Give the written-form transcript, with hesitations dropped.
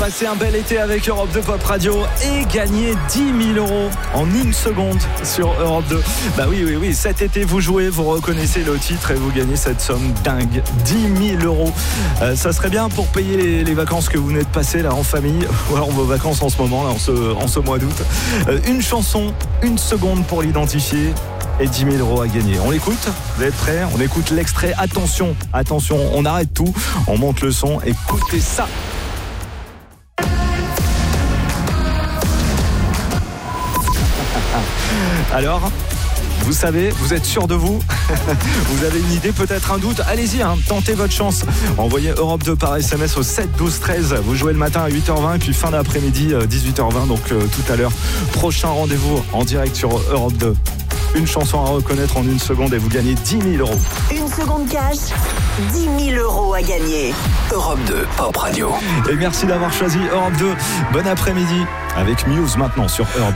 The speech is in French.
passer un bel été avec Europe 2 Pop Radio et gagner 10 000 euros en une seconde sur Europe 2. Bah oui, cet été vous jouez, vous reconnaissez le titre et vous gagnez cette somme dingue, 10 000 euros. Ça serait bien pour payer les vacances que vous venez de passer là en famille, ou alors vos vacances en ce moment, là, en ce mois d'août. Une chanson, une seconde pour l'identifier. Et 10 000 euros à gagner. On l'écoute? Vous êtes prêts? On écoute l'extrait. Attention, on arrête tout. On monte le son. Écoutez ça. Alors, vous savez, vous êtes sûr de vous? Vous avez une idée, peut-être un doute? Allez-y, tentez votre chance. Envoyez Europe 2 par SMS au 7 12 13. Vous jouez le matin à 8h20, puis fin d'après-midi 18h20. Donc tout à l'heure, prochain rendez-vous en direct sur Europe 2. Une chanson à reconnaître en une seconde et vous gagnez 10 000 euros. Une seconde cash, 10 000 euros à gagner. Europe 2 Pop Radio. Et merci d'avoir choisi Europe 2. Bon après-midi avec Muse maintenant sur Europe 2.